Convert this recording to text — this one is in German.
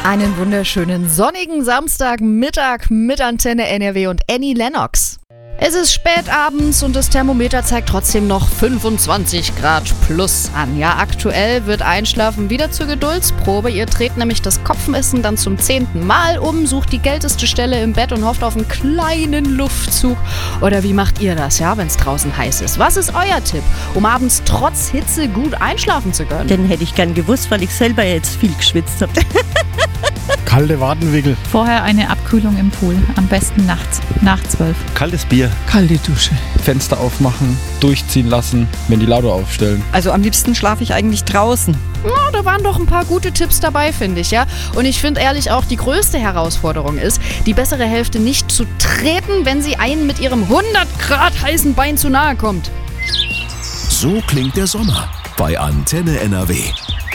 Einen wunderschönen sonnigen Samstagmittag mit Antenne NRW und Annie Lennox. Es ist spät abends und das Thermometer zeigt trotzdem noch 25 Grad plus an. Ja, aktuell wird Einschlafen wieder zur Geduldsprobe. Ihr dreht nämlich das Kopfessen dann zum 10. Mal um, sucht die kälteste Stelle im Bett und hofft auf einen kleinen Luftzug. Oder wie macht ihr das, ja, wenn es draußen heiß ist? Was ist euer Tipp, um abends trotz Hitze gut einschlafen zu können? Den hätte ich gern gewusst, weil ich selber jetzt viel geschwitzt habe. Kalte Wadenwickel. Vorher eine Abkühlung im Pool, am besten nachts, nach 12. Kaltes Bier. Kalte Dusche. Fenster aufmachen, durchziehen lassen, Ventilator aufstellen. Also am liebsten schlafe ich eigentlich draußen. Ja, da waren doch ein paar gute Tipps dabei, finde ich, ja. Und ich finde ehrlich auch, die größte Herausforderung ist, die bessere Hälfte nicht zu treten, wenn sie einen mit ihrem 100 Grad heißen Bein zu nahe kommt. So klingt der Sommer bei Antenne NRW.